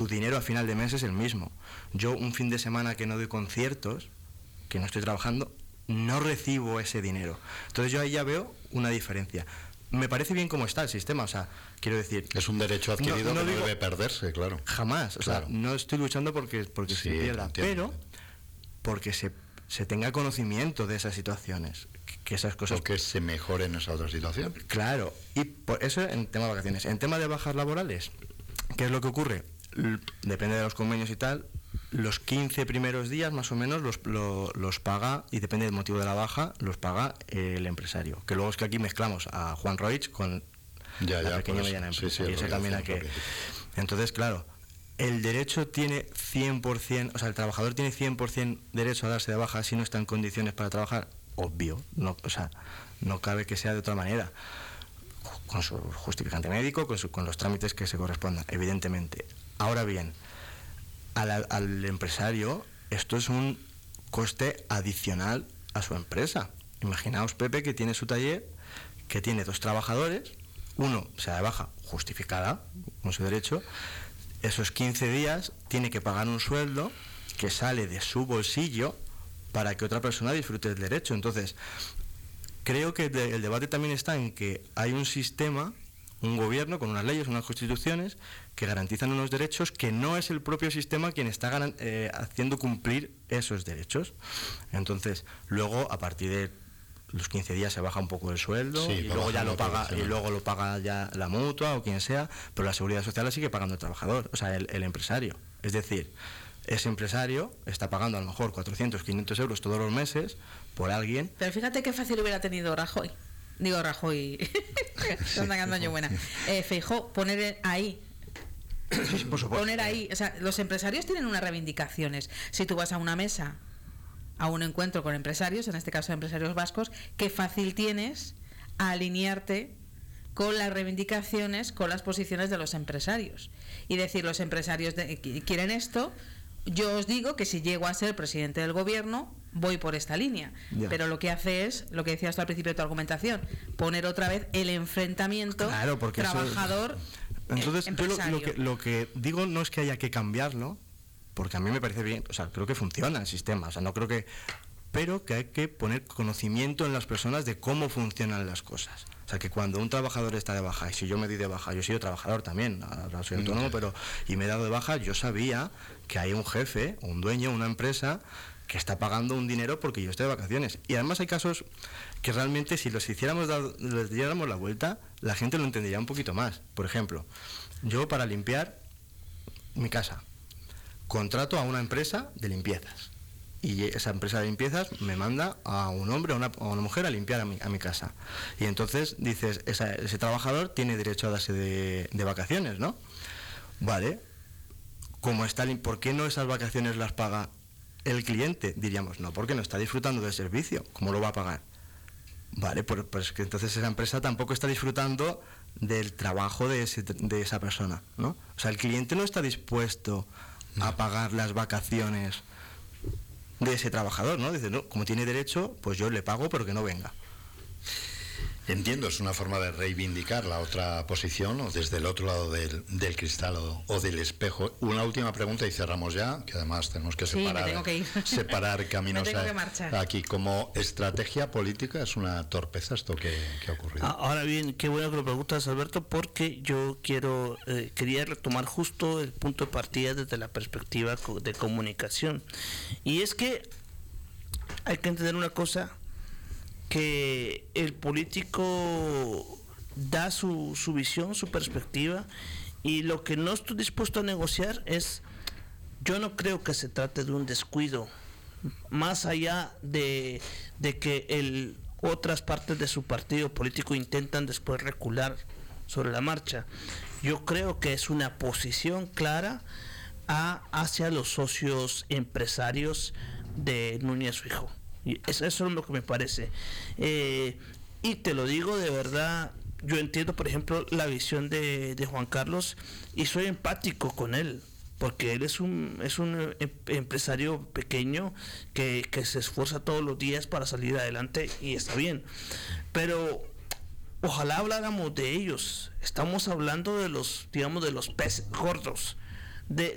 dinero a final de mes es el mismo. Yo un fin de semana que no doy conciertos, que no estoy trabajando, no recibo ese dinero. Entonces yo ahí ya veo una diferencia. Me parece bien cómo está el sistema, o sea, quiero decir... Es un derecho adquirido que no debe perderse, claro. Jamás, o sea, no estoy luchando porque sí, se pierda, pero porque se tenga conocimiento de esas situaciones, que esas cosas... O que se mejoren esa otra situación. Claro, y por eso en tema de vacaciones. En tema de bajas laborales, ¿qué es lo que ocurre? Depende de los convenios y tal, los 15 primeros días más o menos los paga, y depende del motivo de la baja, los paga el empresario. Que luego es que aquí mezclamos a Juan Roig con la pequeña y mediana empresa. Sí, y eso también hay que... Entonces, claro, el derecho tiene 100%, o sea, el trabajador tiene 100% derecho a darse de baja si no está en condiciones para trabajar. Obvio, no, o sea, no cabe que sea de otra manera. Con su justificante médico, con los trámites que se correspondan, evidentemente. Ahora bien, al empresario esto es un coste adicional a su empresa. Imaginaos Pepe, que tiene su taller, que tiene 2 trabajadores, uno se da de baja justificada, con su derecho, esos 15 días tiene que pagar un sueldo que sale de su bolsillo para que otra persona disfrute del derecho. Entonces, creo que el debate también está en que hay un sistema, un gobierno con unas leyes, unas constituciones que garantizan unos derechos, que no es el propio sistema quien está haciendo cumplir esos derechos. Entonces, luego, a partir de los 15 días se baja un poco el sueldo, y luego ya lo paga, y luego lo paga ya la mutua o quien sea, pero la seguridad social la sigue pagando el trabajador, o sea, el empresario. Es decir, ese empresario está pagando a lo mejor 400, 500 euros todos los meses por alguien. Pero fíjate qué fácil hubiera tenido Rajoy. Digo Rajoy, Feijóo, poner ahí. Sí, por supuesto. Poner ahí, o sea, los empresarios tienen unas reivindicaciones. Si tú vas a una mesa, a un encuentro con empresarios, en este caso empresarios vascos, qué fácil tienes a alinearte con las reivindicaciones, con las posiciones de los empresarios. Y decir, los empresarios quieren esto, yo os digo que si llego a ser presidente del gobierno, voy por esta línea. Pero lo que hace es, lo que decías tú al principio de tu argumentación, poner otra vez el enfrentamiento trabajador. Entonces, yo lo que digo no es que haya que cambiarlo, porque a mí me parece bien, o sea, creo que funciona el sistema, o sea, no creo que... Pero que hay que poner conocimiento en las personas de cómo funcionan las cosas. O sea, que cuando un trabajador está de baja, y si yo me di de baja, yo he sido trabajador también, ahora soy autónomo, y me he dado de baja, yo sabía que hay un jefe, un dueño, una empresa que está pagando un dinero porque yo estoy de vacaciones. Y además hay casos que realmente, si les diéramos la vuelta, la gente lo entendería un poquito más. Por ejemplo, yo para limpiar mi casa contrato a una empresa de limpiezas, y esa empresa de limpiezas me manda a un hombre o a una mujer a limpiar a mi casa. Y entonces dices, ese trabajador tiene derecho a darse de vacaciones, ¿no? Vale, ¿por qué no esas vacaciones las paga el cliente? Diríamos, no, porque no está disfrutando del servicio, ¿cómo lo va a pagar? Vale, pues que entonces esa empresa tampoco está disfrutando del trabajo de esa persona, ¿no? O sea, el cliente no está dispuesto a pagar las vacaciones de ese trabajador, ¿no? Dice, no, como tiene derecho, pues yo le pago, pero que no venga. Entiendo, es una forma de reivindicar la otra posición, o desde el otro lado del cristal o del espejo. Una última pregunta y cerramos ya, que además tenemos que separar caminos aquí. Como estrategia política, ¿es una torpeza esto que ha ocurrido? Ahora bien, qué bueno que lo preguntas, Alberto, porque yo quería retomar justo el punto de partida desde la perspectiva de comunicación. Y es que hay que entender una cosa, que el político da su visión, su perspectiva, y lo que no estoy dispuesto a negociar es, yo no creo que se trate de un descuido, más allá de que otras partes de su partido político intentan después recular sobre la marcha. Yo creo que es una posición clara hacia los socios empresarios de Núñez Feijóo. Y eso es lo que me parece. Y te lo digo de verdad, yo entiendo, por ejemplo, la visión de Juan Carlos, y soy empático con él, porque él es un empresario pequeño que se esfuerza todos los días para salir adelante, y está bien. Pero ojalá habláramos de ellos. Estamos hablando de los peces gordos, de